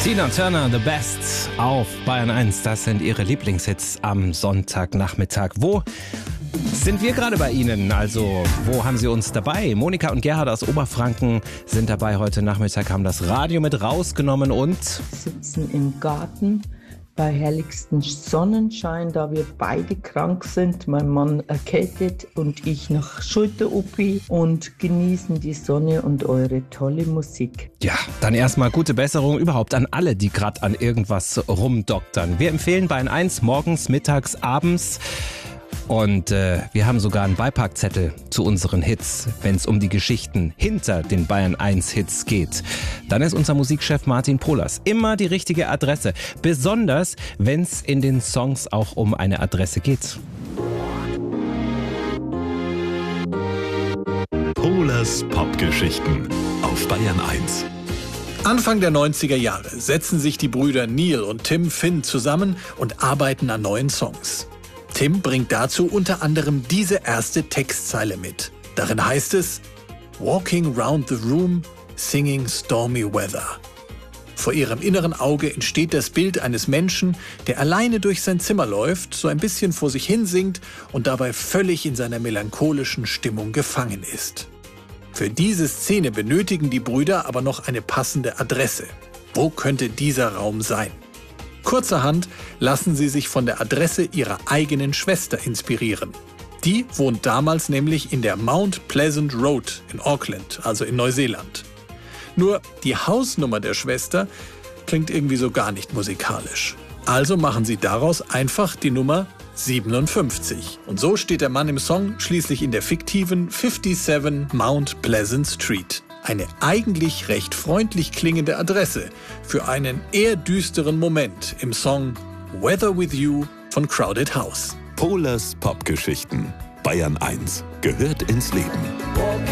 Tina Turner, The Best auf Bayern 1. Das sind ihre Lieblingshits am Sonntagnachmittag. Wo sind wir gerade bei Ihnen? Also, wo haben Sie uns dabei? Monika und Gerhard aus Oberfranken sind dabei heute Nachmittag, haben das Radio mit rausgenommen und sitzen im Garten bei herrlichstem Sonnenschein, da wir beide krank sind. Mein Mann erkältet und ich nach Schulter-OP und genießen die Sonne und eure tolle Musik. ja, dann erstmal gute Besserung überhaupt an alle, die gerade an irgendwas rumdoktern. Wir empfehlen Bayern 1 morgens, mittags, abends. Und wir haben sogar einen Beipackzettel zu unseren Hits, wenn es um die Geschichten hinter den Bayern 1 Hits geht. Dann ist unser Musikchef Martin Pohlers immer die richtige Adresse, besonders wenn es in den Songs auch um eine Adresse geht. Pohlers Popgeschichten auf Bayern 1. Anfang der 90er Jahre setzen sich die Brüder Neil und Tim Finn zusammen und arbeiten an neuen Songs. Tim bringt dazu unter anderem diese erste Textzeile mit. Darin heißt es: Walking round the room, singing stormy weather. Vor ihrem inneren Auge entsteht das Bild eines Menschen, der alleine durch sein Zimmer läuft, so ein bisschen vor sich hin singt und dabei völlig in seiner melancholischen Stimmung gefangen ist. Für diese Szene benötigen die Brüder aber noch eine passende Adresse. Wo könnte dieser Raum sein? Kurzerhand lassen sie sich von der Adresse ihrer eigenen Schwester inspirieren. Die wohnt damals nämlich in der Mount Pleasant Road in Auckland, also in Neuseeland. Nur die Hausnummer der Schwester klingt irgendwie so gar nicht musikalisch. Also machen sie daraus einfach die Nummer 57. Und so steht der Mann im Song schließlich in der fiktiven 57 Mount Pleasant Street. Eine eigentlich recht freundlich klingende Adresse für einen eher düsteren Moment im Song Weather With You von Crowded House. Pohlers Popgeschichten. Bayern 1 gehört ins Leben.